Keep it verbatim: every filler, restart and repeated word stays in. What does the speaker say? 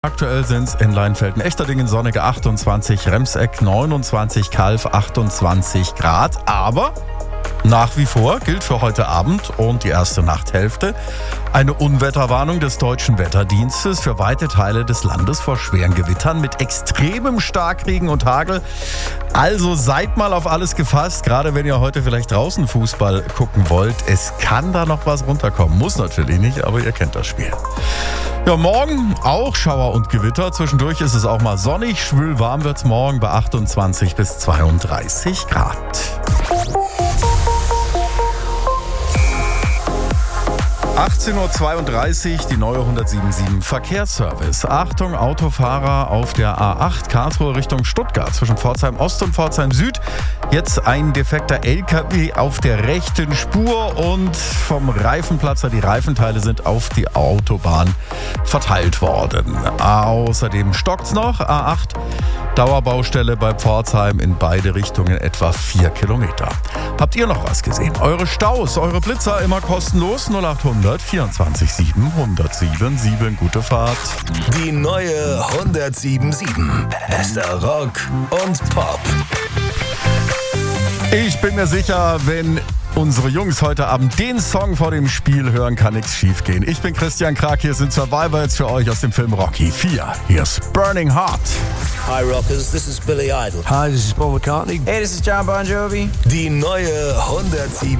Aktuell sind es in Leinfelden, Echterdingen sonnige achtundzwanzig, Remseck neunundzwanzig, Calw achtundzwanzig Grad. Aber nach wie vor gilt für heute Abend und die erste Nachthälfte eine Unwetterwarnung des Deutschen Wetterdienstes für weite Teile des Landes vor schweren Gewittern mit extremem Starkregen und Hagel. Also seid mal auf alles gefasst, gerade wenn ihr heute vielleicht draußen Fußball gucken wollt. Es kann da noch was runterkommen. Muss natürlich nicht, aber ihr kennt das Spiel. Ja, morgen auch Schauer und Gewitter. Zwischendurch ist es auch mal sonnig. Schwül warm wird's morgen bei achtundzwanzig bis zweiunddreißig Grad. achtzehn Uhr zweiunddreißig, die neue hundertsiebenundsiebzig Verkehrsservice. Achtung, Autofahrer auf der A acht Karlsruhe Richtung Stuttgart zwischen Pforzheim Ost und Pforzheim Süd. Jetzt ein defekter L K W auf der rechten Spur und vom Reifenplatzer, die Reifenteile sind auf die Autobahn verteilt worden. Außerdem stockt's noch, A acht Dauerbaustelle bei Pforzheim in beide Richtungen etwa vier Kilometer. Habt ihr noch was gesehen? Eure Staus, eure Blitzer immer kostenlos null achthundert vierundzwanzig sieben hundertsieben sieben. Gute Fahrt. Die neue hundertsiebenundsiebzig. Bester Rock und Pop. Ich bin mir sicher, wenn unsere Jungs heute Abend den Song vor dem Spiel hören, kann nichts schief gehen. Ich bin Christian Krag, hier sind Survivor jetzt für euch aus dem Film Rocky vier. Hier ist Burning Heart. Hi Rockers, this is Billy Idol. Hi, this is Paul McCartney. Hey, this is John Bon Jovi. Die neue hundertsiebenundsiebzig.